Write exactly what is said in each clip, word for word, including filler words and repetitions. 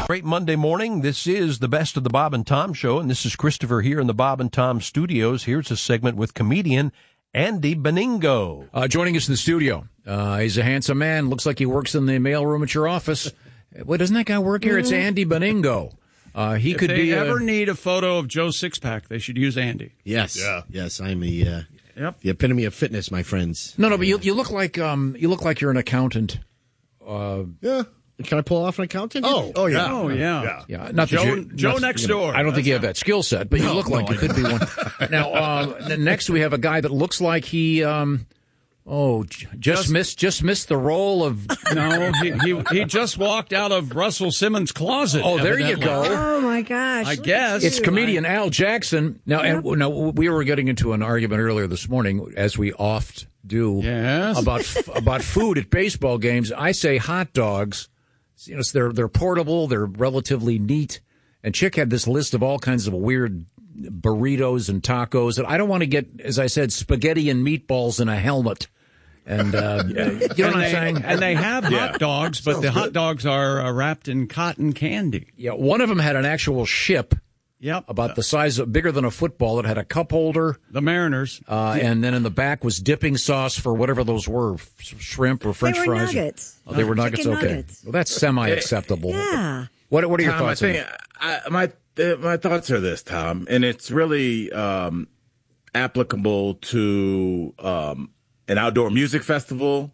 Great Monday morning. This is the Best of the Bob and Tom Show, and this is Christopher here in the Bob and Tom studios. Here's a segment with comedian Andy Beningo. Uh, joining us in the studio, uh, he's a handsome man. Looks like he works in the mailroom at your office. What, doesn't that guy work here? It's Andy Beningo. Uh, he if could they be ever a... need a photo of Joe Sixpack, they should use Andy. Yes, yeah. yes, I'm the uh, yep. the epitome of fitness, my friends. No, no, but you you look like um you look like you're an accountant. Uh, yeah. Can I pull off an accountant? Oh, oh yeah, oh yeah, yeah. yeah. Not Joe, you, Joe not, next you know, door. I don't think you have not... that skill set, but no, you look no, like you could be one. Now, uh, next we have a guy that looks like he um oh just, just missed just missed the role of no he, he he just walked out of Russell Simmons' closet. Oh, there evidently. you go. Oh my gosh! I guess it's comedian Al Jackson. Now, yep. and now we were getting into an argument earlier this morning, as we oft do, yes. about about food at baseball games. I say hot dogs. You know, they're they're portable, they're relatively neat. And Chick had this list of all kinds of weird burritos and tacos. And I don't want to get, as I said, spaghetti and meatballs in a helmet. And uh, you know and what they, I'm saying? And they have yeah. hot dogs, but Sounds the hot good. dogs are uh, wrapped in cotton candy. Yeah, one of them had an actual ship. Yep. About the size of, bigger than a football. It had a cup holder. The Mariners. Uh, and then in the back was dipping sauce for whatever those were, f- shrimp or French they were fries. Nuggets. Oh, they were nuggets? Chicken Okay. Nuggets. Well, that's semi-acceptable. Yeah. What, what are your Tom, thoughts I on think, that? I, my, uh, my thoughts are this, Tom, and it's really um, applicable to um, an outdoor music festival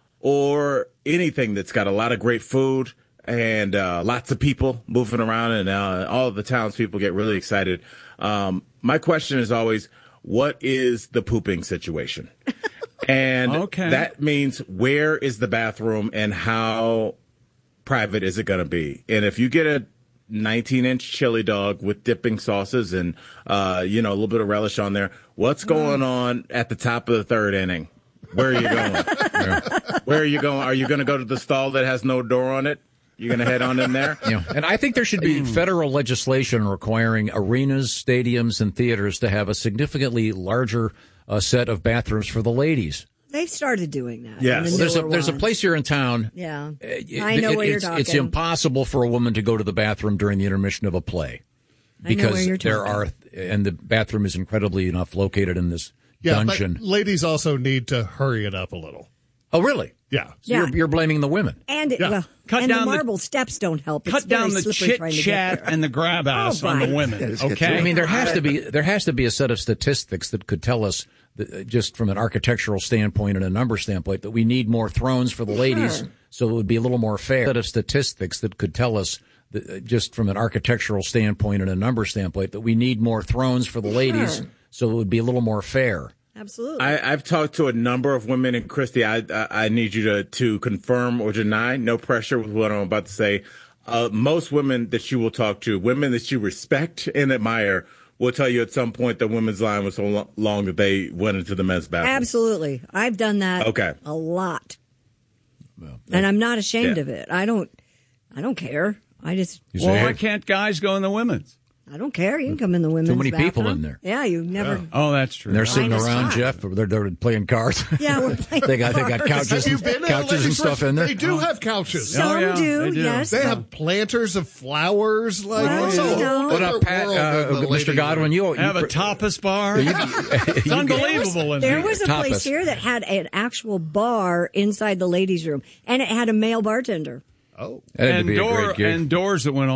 or anything that's got a lot of great food and uh, lots of people moving around, and uh, all of the townspeople get really excited. Um, my question is always, what is the pooping situation? And okay. that means, where is the bathroom and how private is it going to be? And if you get a nineteen-inch chili dog with dipping sauces and, uh, you know, a little bit of relish on there, what's going on at the top of the third inning? Where are you going? Where, where are you going? Are you going to go to the stall that has no door on it? You're going to head on in there? Yeah. And I think there should be federal legislation requiring arenas, stadiums, and theaters to have a significantly larger uh, set of bathrooms for the ladies. They've started doing that. Yes. The Well, there's a newer there's a ones. place here in town. Yeah. Uh, it- I know it- where you're it's, talking. It's impossible for a woman to go to the bathroom during the intermission of a play. I know Because where you're there talking. are, and the bathroom is incredibly enough located in this Yeah, dungeon. but ladies also need to hurry it up a little. Oh, really? Yeah. So Yeah. You're, you're blaming the women. And it, Yeah. well, Cut and the down the- marble steps don't help. It's Cut down very the slippery chit trying to get chat there. and the grab ass Oh, on the right. women. Okay, I mean, there has to be there has to be a set of statistics that could tell us, that, just from an architectural standpoint and a number standpoint, that we need more thrones for the ladies, Sure. so it would be a little more fair. Set of statistics that could tell us, that, just from an architectural standpoint and a number standpoint, that we need more thrones for the ladies, Sure. so it would be a little more fair. Absolutely. I, I've talked to a number of women, and Christy, I, I, I need you to, to confirm or deny. No pressure with what I'm about to say. Uh, most women that you will talk to, women that you respect and admire, will tell you at some point the women's line was so lo- long that they went into the men's bathroom. Absolutely. I've done that Okay. a lot. And I'm not ashamed Yeah. of it. I don't I don't care. I just You well, say, why hey, can't guys go in the women's? I don't care. You can come in the women's many people bathroom. in there. Yeah, you never Oh, that's true. and they're sitting Minus around, five. Jeff. They're, they're playing cards. Yeah, we're playing they got they got cards. couches, Have you been to couches and ladies' stuff in there. They do have couches. Some Oh, yeah, do, they do. yes. They have planters of flowers. Like, Well, it's a you whole know. What other up, Pat? world Uh, of the Mister lady Godwin, you, you Have a tapas bar. It's unbelievable in There there. was a Tapas. place here that had an actual bar inside the ladies' room, and it had a male bartender. Oh. That had to and, be a door, great gig. and doors that went